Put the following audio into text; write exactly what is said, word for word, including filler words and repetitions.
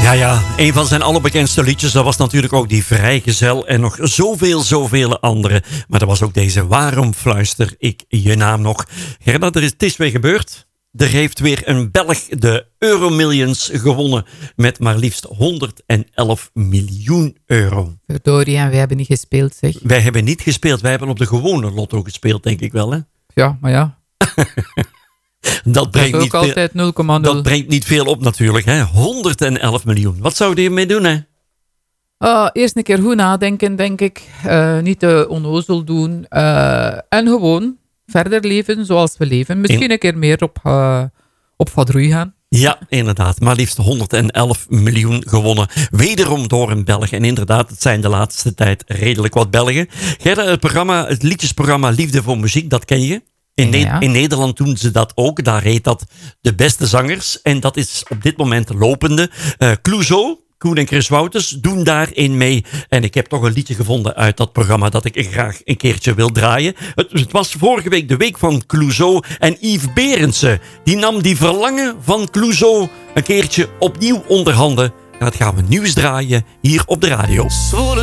Ja, ja, een van zijn allerbekendste liedjes, dat was natuurlijk ook die Vrijgezel en nog zoveel, zoveel andere. Maar dat was ook deze Waarom fluister ik je naam nog? Gerda, er is, het is weer gebeurd. Er heeft weer een Belg de Euromillions gewonnen met maar liefst honderdelf miljoen euro. Verdorie, en wij hebben niet gespeeld, zeg. Wij hebben niet gespeeld, wij hebben op de gewone lotto gespeeld, denk ik wel, hè? Ja, maar ja. Dat brengt, dat is ook niet veel, altijd nul komma nul. dat brengt niet veel op natuurlijk, hè? honderdelf miljoen. Wat zou je ermee doen, hè? Uh, eerst een keer goed nadenken, denk ik. Uh, niet te onnozel doen. Uh, en gewoon verder leven zoals we leven. Misschien In... een keer meer op, uh, op vadroei gaan. Ja, inderdaad. Maar liefst honderdelf miljoen gewonnen. Wederom door een Belg. En inderdaad, het zijn de laatste tijd redelijk wat Belgen. Gerda, het programma, het liedjesprogramma Liefde voor Muziek, dat ken je? In, ne- ja. in Nederland doen ze dat ook. Daar heet dat De Beste Zangers. En dat is op dit moment lopende. Uh, Clouseau, Koen en Chris Wouters doen daarin mee. En ik heb toch een liedje gevonden uit dat programma dat ik graag een keertje wil draaien. Het, het was vorige week de week van Clouseau. En Yves Berendsen, die nam die verlangen van Clouseau een keertje opnieuw onder handen. En dat gaan we nieuws draaien hier op de radio.